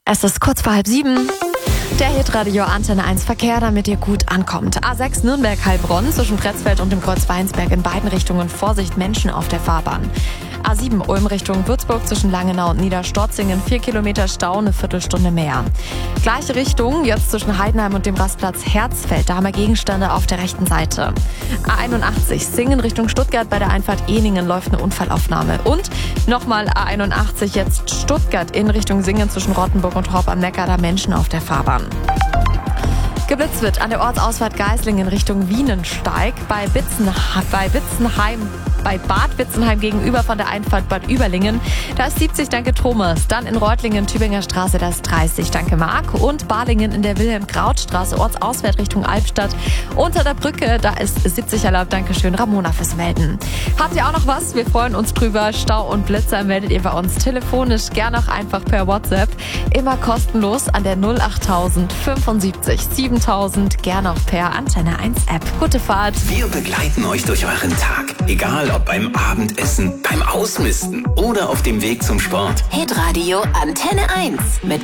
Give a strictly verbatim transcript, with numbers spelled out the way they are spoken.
Es ist kurz vor halb sieben. Der Hitradio Antenne eins Verkehr, damit ihr gut ankommt. A sechs Nürnberg-Heilbronn zwischen Pretzfeld und dem Kreuz Weinsberg in beiden Richtungen. Vorsicht, Menschen auf der Fahrbahn. A sieben Ulm Richtung Würzburg zwischen Langenau und Niederstorzingen. Vier Kilometer Stau, eine Viertelstunde mehr. Gleiche Richtung, jetzt zwischen Heidenheim und dem Rastplatz Herzfeld. Da haben wir Gegenstände auf der rechten Seite. A einundachtzig Singen Richtung Stuttgart. Bei der Einfahrt Ehningen läuft eine Unfallaufnahme. Und nochmal A einundachtzig jetzt Stuttgart in Richtung Singen zwischen Rottenburg und Horb am Neckar. Da Menschen auf der Fahrbahn. Geblitzt wird an der Ortsausfahrt Geislingen Richtung Wienensteig. Bei, Bitzenha- bei Bitzenheim, bei Bad Witzenheim gegenüber von der Einfahrt Bad Überlingen. Da ist siebzig, danke Thomas. Dann in Reutlingen, Tübinger Straße, da ist dreißig, danke Marc. Und Balingen in der Wilhelm-Kraut-Straße, Ortsausfahrt Richtung Albstadt. Unter der Brücke, da ist siebzig erlaubt, danke schön Ramona fürs Melden. Habt ihr auch noch was? Wir freuen uns drüber. Stau und Blitzer meldet ihr bei uns telefonisch, gerne auch einfach per WhatsApp. Immer kostenlos an der null achttausend fünfundsiebzig siebentausend, gerne auch per Antenne eins App. Gute Fahrt. Wir begleiten euch durch euren Tag. Egal ob beim Abendessen, beim Ausmisten oder auf dem Weg zum Sport. Hitradio Antenne eins mit